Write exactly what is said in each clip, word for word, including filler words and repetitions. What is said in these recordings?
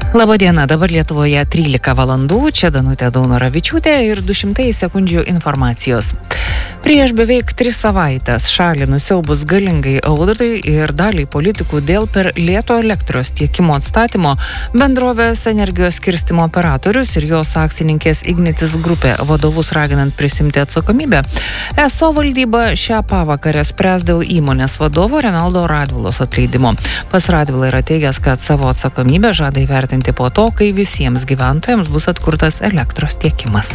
Labadiena, dabar Lietuvoje trylika valandų, čia Danutė Daunoravičiūtė ir du šimtai sekundžių informacijos. Prieš beveik tris savaitės šalį nusiaubus galingai audrai ir daliai politikų dėl per lėto elektros tiekimo atstatymo, bendrovės energijos skirstymo operatorius ir jos akcininkės Ignitis grupė vadovus raginant prisimti atsakomybę, ESO valdyba šią pavakarę spręs dėl įmonės vadovo Renaldo Radvilos atleidimo. Pas Radvilą yra teigęs, kad savo atsakomybę žada įvertinti po to, kai visiems gyventojams bus atkurtas elektros tiekimas.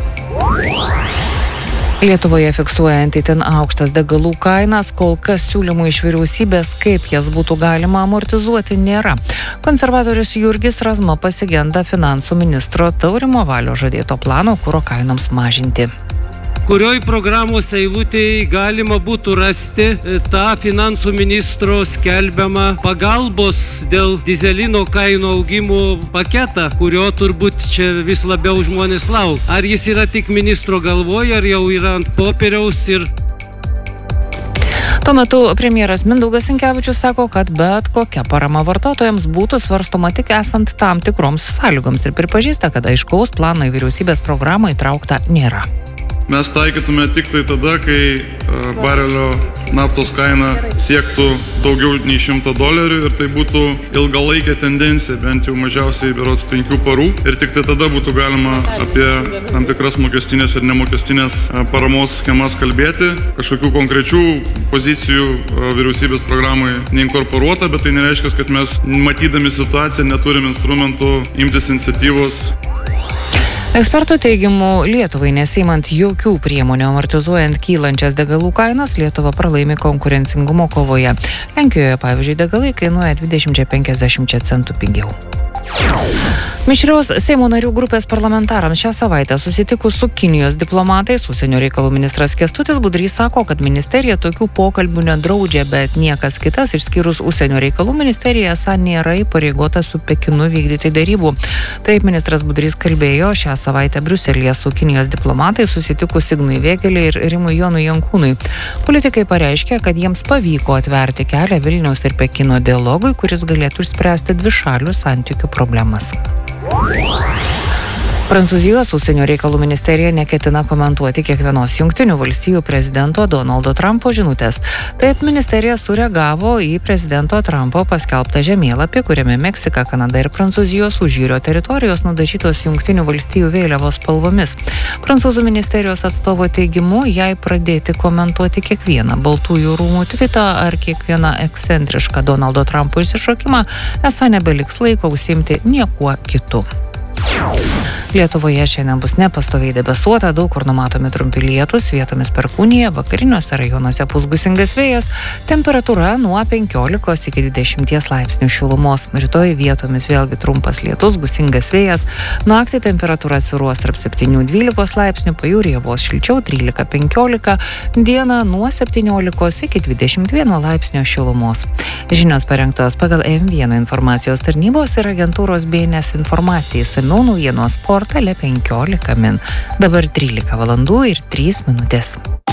Lietuvoje fiksuojant itin aukštas degalų kainas, kol kas siūlymų iš vyriausybės, kaip jas būtų galima amortizuoti, nėra. Konservatorius Jurgis Razma pasigenda finansų ministro Taurimo Valio žadėto plano kuro kainoms mažinti. Kurioj programos eilutėje galima būtų rasti tą finansų ministro skelbiamą pagalbos dėl dizelino kainų augimo paketą, kurio turbūt čia vis labiau žmonės lauk. Ar jis yra tik ministro galvoje, ar jau yra ant popieriaus ir... Tuo metu premjeras Mindaugas Sinkevičius sako, kad bet kokia parama vartotojams būtų svarstoma tik esant tam tikroms sąlygoms ir pripažįsta, kad aiškaus plano į vyriausybės programą įtraukta nėra. Mes taikytume tik tai tada, kai barelio naftos kaina siektų daugiau nei šimto dolerių ir tai būtų ilgalaikė tendencija, bent jau mažiausiai berods penkių parų. Ir tik tai tada būtų galima apie tam tikras mokestinės ir nemokestinės paramos schemas kalbėti. Kažkokių konkrečių pozicijų vyriausybės programai neinkorporuota, bet tai nereiškia, kad mes matydami situaciją neturim instrumentų imtis iniciatyvos. Ekspertų teigimu, Lietuvai nesiimant jokių priemonių amortizuojant kylančias degalų kainas, Lietuva pralaimi konkurencingumo kovoje. Lenkijoje, pavyzdžiui, degalai kainuoja dvidešimt penkiasdešimt centų pigiau. Mišrios Seimo narių grupės parlamentarams šią savaitę susitikus su Kinijos diplomatais, užsienio reikalų ministras Kęstutis Budrys sako, kad ministerija tokių pokalbių nedraudžia, bet niekas kitas, išskyrus užsienio reikalų ministeriją, esą nėra įpareigota su Pekinu vykdyti derybų. Taip ministras Budrys kalbėjo šią savaitę Briuselyje su Kinijos diplomatais susitikus Ignui Vėgėlei ir Rimui Jonui Jankūnui. Politikai pareiškė, kad jiems pavyko atverti kelią Vilniaus ir Pekino dialogui, kuris galėtų išspręsti dvišalių santykių problemas. Prancūzijos užsienio reikalų ministerija neketina komentuoti kiekvienos jungtinių valstijų prezidento Donaldo Trumpo žinutės. Taip ministerija sureagavo į prezidento Trumpo paskelbtą žemėlapį, kuriame Meksika, Kanada ir Prancūzijos užjūrio teritorijos nudažytos jungtinių valstijų vėliavos spalvomis. Prancūzų ministerijos atstovo teigimu, jei pradėti komentuoti kiekvieną Baltųjų rūmų tvitą ar kiekvieną ekscentrišką Donaldo Trumpo išsišokimą, esą nebeliks laiko užsiimti niekuo kitu. Lietuvoje šiandien bus nepastoviai debesuota, daug kur numatomi trumpi lietūs, vietomis perkūnija, vakariniuose rajonuose pūs gūsingas vėjas, temperatūra nuo penkiolikos iki dvidešimties laipsnių šilumos. Rytoj vietomis vėlgi trumpas lietus, gūsingas vėjas, naktį temperatūra svyruos tarp septynių dvylikos laipsnių, pajūryje vos šilčiau trylika penkiolika, dieną nuo septyniolikos iki dvidešimt vieno laipsnio šilumos. Žinios parengtos pagal M vienas informacijos tarnybos ir agentūros B N S informacijai, išsamiau naujienos portale penkiolika min. Dabar trylika valandų ir trys minutės.